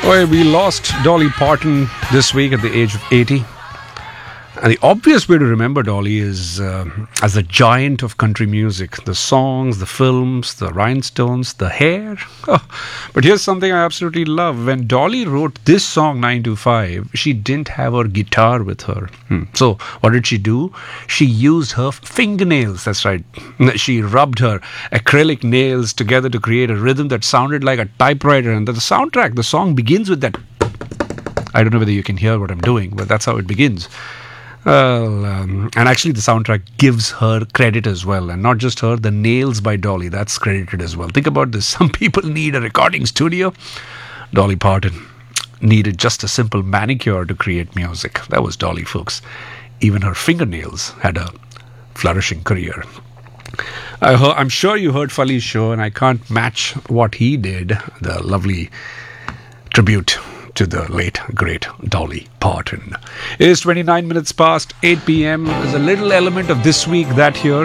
Well, we lost Dolly Parton this week at the age of 80. And the obvious way to remember Dolly is as the giant of country music. The songs, the films, the rhinestones, the hair. Oh, but here's something I absolutely love. When Dolly wrote this song, 925, she didn't have her guitar with her. So what did she do? She used her fingernails. That's right. She rubbed her acrylic nails together to create a rhythm that sounded like a typewriter. And the soundtrack, the song begins with that. I don't know whether you can hear what I'm doing, but that's how it begins. And actually the soundtrack gives her credit as well, and not just her, the Nails by Dolly, that's credited as well. Think about this. Some people need a recording studio. Dolly Parton needed just a simple manicure to create music. That was Dolly, folks. Even her fingernails had a flourishing career. I'm sure you heard Fali's show, and I can't match what he did. The lovely tribute to the late, great Dolly Parton. It is 29 minutes past 8 p.m. There's a little element of this week, that here.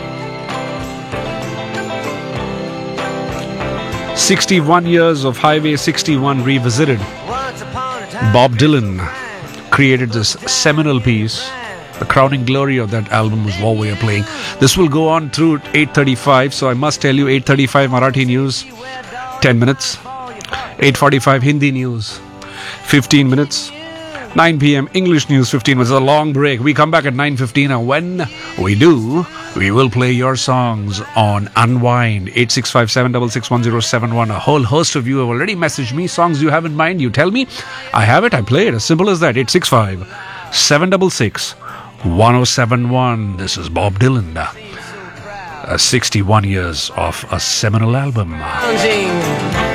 61 years of Highway 61 revisited. Bob Dylan created this seminal piece. The crowning glory of that album was what we are playing. This will go on through 8:35, so I must tell you, 8:35 Marathi news, 10 minutes. 8:45 Hindi news, 15 minutes. 9 p.m. English news, 15 minutes. It's a long break. We come back at 9:15, and when we do, we will play your songs on Unwind. 865-766-1071. A whole host of you have already messaged me songs you have in mind. You tell me, I have it, I play it. As simple as that. 865-766-1071. This is Bob Dylan. 61 years of a seminal album.